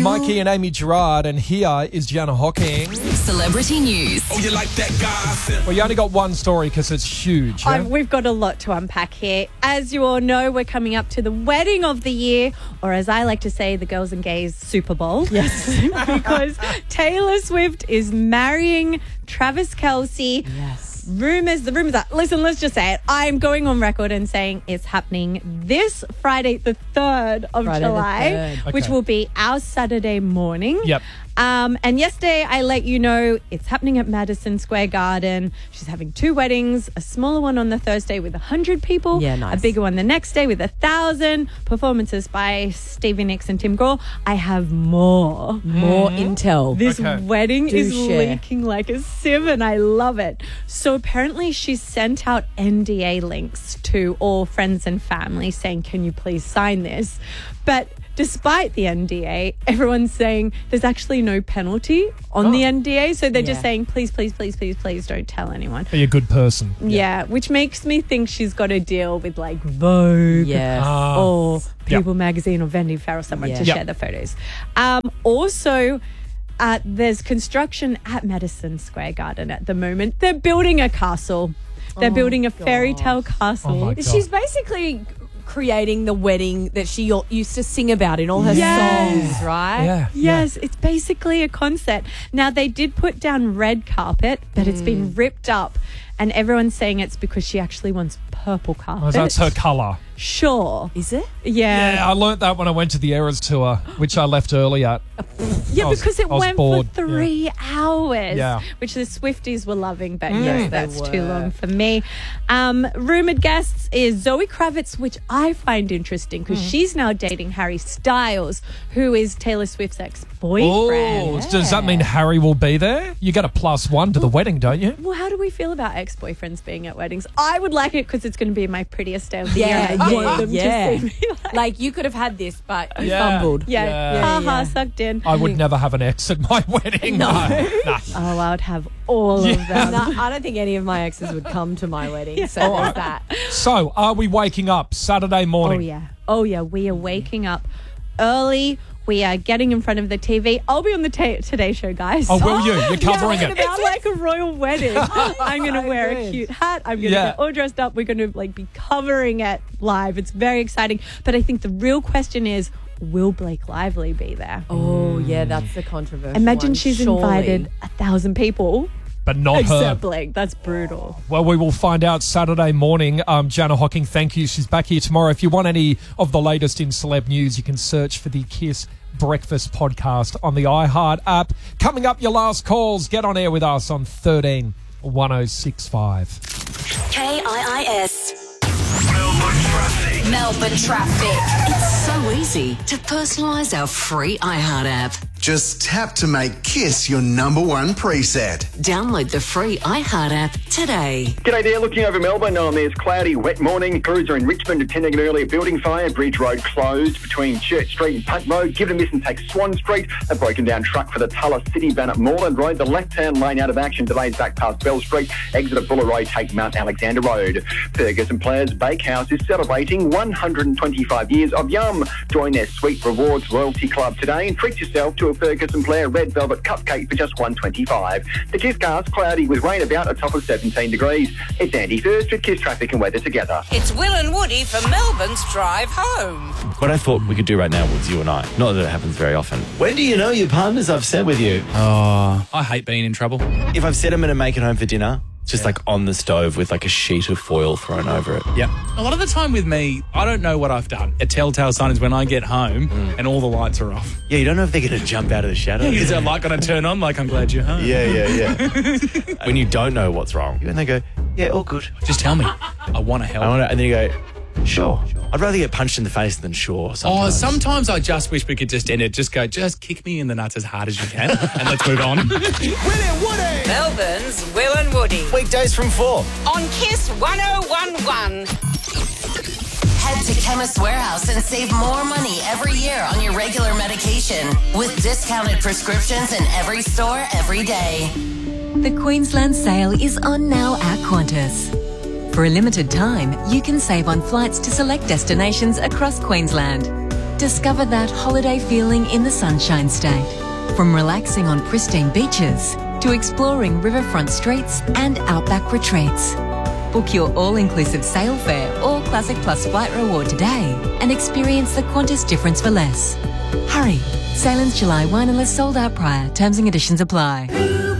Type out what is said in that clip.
Mikey and Amy Gerard, and here is Gianna Hocking. Celebrity news. Oh, you like that gossip? Well, you only got one story because it's huge. Yeah? We've got a lot to unpack here. As you all know, we're coming up to the wedding of the year, or as I like to say, the Girls and Gays Super Bowl. Yes. Because Taylor Swift is marrying Travis Kelce. Yes. The rumors are, listen, let's just say it. I'm going on record and saying it's happening this Friday, the 3rd of July, which will be our Saturday morning. Yep. And yesterday I let you know it's happening at Madison Square Garden. She's having 2 weddings, a smaller one on the Thursday with 100 people, Yeah, nice. a bigger one the next day with 1,000, performances by Stevie Nicks and Tim Grohl. I have more intel. This Okay. wedding Do is share. leaking like a sieve, and I love it. So apparently she sent out NDA links to all friends and family saying, can you please sign this? But despite the NDA, everyone's saying there's actually no penalty on the NDA. So they're just Yeah. saying, please, please, please, please, please don't tell anyone. Be a good person. Yeah, which makes me think she's got a deal with like Vogue Yes. or People Magazine or Vanity Fair or someone Yeah. to Yep. share the photos. Also, there's construction at Madison Square Garden at the moment. They're building a castle. They're building a fairy tale castle. Oh my God. She's basically creating the wedding that she used to sing about in all her Yes. songs, right? Yeah. Yes, it's basically a concert. Now, they did put down red carpet, but it's been ripped up. And everyone's saying it's because she actually wants purple carpet. Oh, that's her colour. Sure. Is it? Yeah, I learnt that when I went to the Eras tour, which I left early at. Yeah, I was- because it I was went bored, for 3 hours, Yeah. which the Swifties were loving, but Yes, yes, they that's too were. long for me. Rumoured guests is Zoe Kravitz, which I find interesting because she's now dating Harry Styles, who is Taylor Swift's ex-boyfriend. Oh, does that mean Harry will be there? You get a +1 to the wedding, don't you? Well, how do we feel about ex-boyfriends being at weddings? I would like it because it's going to be my prettiest day of the year. and I want them to see me Like you could have had this, but you Yeah. fumbled. Yeah. Ha, sucked in. I would never have an ex at my wedding. No. Nah. Oh, I would have all of them. No, I don't think any of my exes would come to my wedding. So there's that. So, are we waking up Saturday morning? Oh, yeah. We are waking up early. We are getting in front of the TV. I'll be on the Today Show, guys. Oh, will you? You're covering it. It's like a royal wedding. I'm going to wear a good. cute hat. I'm going to Yeah. get all dressed up. We're going to be covering it live. It's very exciting. But I think the real question is, will Blake Lively be there? Oh, yeah, that's the controversial Imagine one, she's surely. invited 1,000 people. But not Except her. Blake. That's brutal. Well, we will find out Saturday morning. Gianna Hocking, thank you. She's back here tomorrow. If you want any of the latest in celeb news, you can search for the Kiss Breakfast podcast on the iHeart app. Coming up, your last calls. Get on air with us on 13 1065. KIIS. Melbourne traffic. It's so easy to personalise our free iHeart app. Just tap to make Kiss your #1 preset. Download the free iHeart app today. G'day there, looking over Melbourne. There's cloudy, wet morning. Crews are in Richmond attending an earlier building fire. Bridge Road closed between Church Street and Punt Road. Give it a miss and take Swan Street. A broken down truck for the Tulla City van at Moreland Road. The left-hand lane out of action. Delays back past Bell Street. Exit at Buller Road, take Mount Alexander Road. Ferguson Players Bakehouse is celebrating 125 years of Yum. Join their Sweet Rewards Loyalty Club today and treat yourself to a Ferguson Player Red Velvet Cupcake for just $1.25. The Kiss cast cloudy with rain about a top of 17 degrees. It's Andy First with Kiss traffic and weather together. It's Will and Woody for Melbourne's Drive Home. What I thought we could do right now was you and I. Not that it happens very often. When do you know your partner's upset with you? Oh, I hate being in trouble. If I've said I'm going to make it home for dinner, just like on the stove with like a sheet of foil thrown over it. Yeah. A lot of the time with me, I don't know what I've done. A telltale sign is when I get home and all the lights are off. Yeah, you don't know if they're going to jump out of the shadow. Is that light going to turn on? Like, I'm glad you're home. Yeah. When you don't know what's wrong. And they go, yeah, all good. Just tell me. I want to help. And then you go, sure. I'd rather get punched in the face than sure. Sometimes I just wish we could just end it. Just kick me in the nuts as hard as you can and let's move on. Will and Woody. Melbourne's Will and Woody. Weekdays from 4. On Kiss 1011. Head to Chemist Warehouse and save more money every year on your regular medication with discounted prescriptions in every store every day. The Queensland sale is on now at Qantas. For a limited time, you can save on flights to select destinations across Queensland. Discover that holiday feeling in the Sunshine State. From relaxing on pristine beaches to exploring riverfront streets and outback retreats. Book your all-inclusive sail fare or Classic Plus flight reward today and experience the Qantas difference for less. Hurry! Sailings July 1 unless sold out prior. Terms and conditions apply.